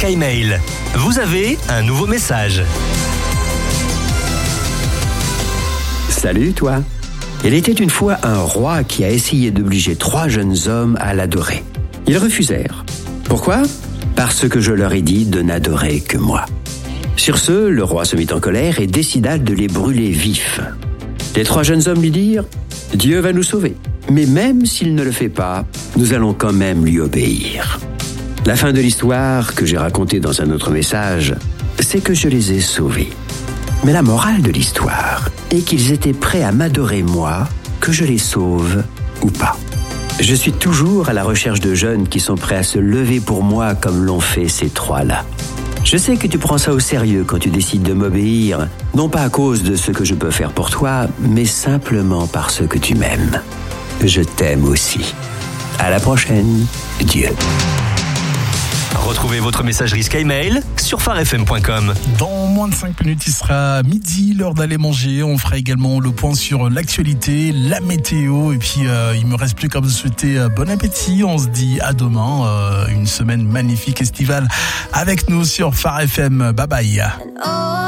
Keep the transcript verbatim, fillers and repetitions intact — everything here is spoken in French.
Sky Mail. Vous avez un nouveau message. Salut toi. Il était une fois un roi qui a essayé d'obliger trois jeunes hommes à l'adorer. Ils refusèrent. Pourquoi ? Parce que je leur ai dit de n'adorer que moi. Sur ce, le roi se mit en colère et décida de les brûler vifs. Les trois jeunes hommes lui dirent « Dieu va nous sauver, mais même s'il ne le fait pas, nous allons quand même lui obéir. » La fin de l'histoire, que j'ai racontée dans un autre message, c'est que je les ai sauvés. Mais la morale de l'histoire est qu'ils étaient prêts à m'adorer moi, que je les sauve ou pas. Je suis toujours à la recherche de jeunes qui sont prêts à se lever pour moi comme l'ont fait ces trois-là. Je sais que tu prends ça au sérieux quand tu décides de m'obéir, non pas à cause de ce que je peux faire pour toi, mais simplement parce que tu m'aimes. Je t'aime aussi. À la prochaine, Dieu. Retrouvez votre messagerie Sky Mail sur phare f m point com. Dans moins de cinq minutes, il sera midi, l'heure d'aller manger. On fera également le point sur l'actualité, la météo. Et puis, euh, il me reste plus qu'à vous souhaiter euh, bon appétit. On se dit à demain. Euh, une semaine magnifique estivale avec nous sur Phare F M. Bye bye.